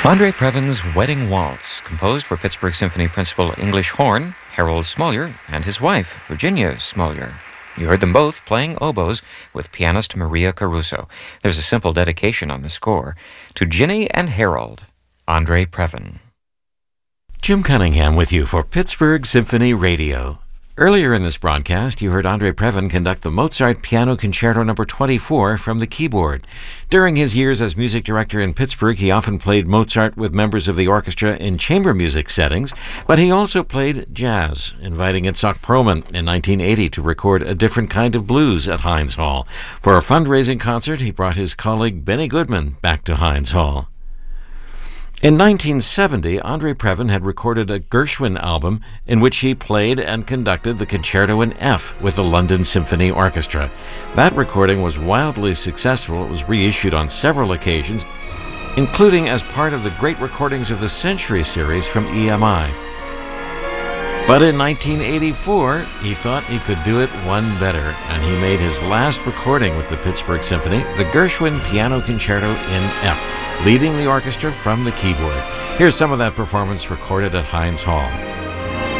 Andre Previn's Wedding Waltz, composed for Pittsburgh Symphony Principal English horn Harold Smollier and his wife, Virginia Smollier. You heard them both playing oboes with pianist Maria Caruso. There's a simple dedication on the score. To Ginny and Harold, Andre Previn. Jim Cunningham with you for Pittsburgh Symphony Radio. Earlier in this broadcast, you heard Andre Previn conduct the Mozart Piano Concerto No. 24 from the keyboard. During his years as music director in Pittsburgh, he often played Mozart with members of the orchestra in chamber music settings, but he also played jazz, inviting Itzhak Perlman in 1980 to record A Different Kind of Blues at Heinz Hall. For a fundraising concert, he brought his colleague Benny Goodman back to Heinz Hall. In 1970, Andre Previn had recorded a Gershwin album in which he played and conducted the Concerto in F with the London Symphony Orchestra. That recording was wildly successful. It was reissued on several occasions, including as part of the Great Recordings of the Century series from EMI. But in 1984, he thought he could do it one better, and he made his last recording with the Pittsburgh Symphony, the Gershwin Piano Concerto in F, leading the orchestra from the keyboard. Here's some of that performance recorded at Heinz Hall.